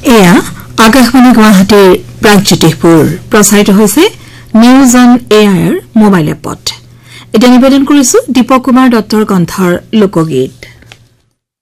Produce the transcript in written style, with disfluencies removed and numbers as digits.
এয়া আকাশবাণী গুৱাহাটীৰ প্ৰাগজ্যোতিষপুৰ প্ৰচাৰিত হৈছে নিউজ অন এয়াৰ মোবাইল এপত। এতিয়া নিবেদন কৰিছো দীপক কুমাৰ দত্তৰ কণ্ঠৰ লোকগীত।